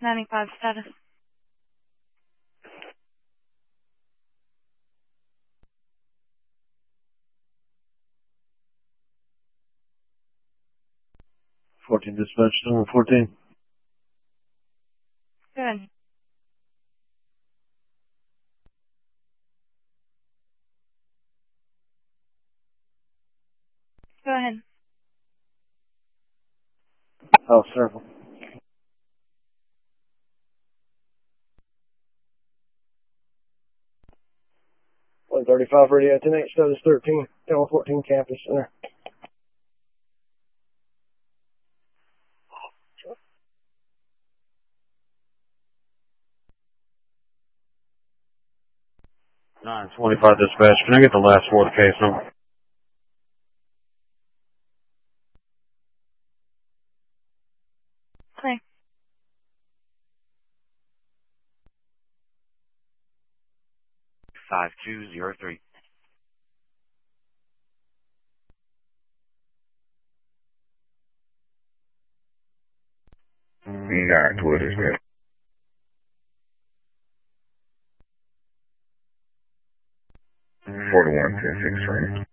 95 status. Dispatch, number 14. Good. Go ahead. Oh, circle. 135 radio, 10-8, status 13, Channel 14, Campus Center. Nine 25 dispatch. Can I get the last four of the case number? Clear. Five 203. Nine 12 dispatch. 41 10 6 3.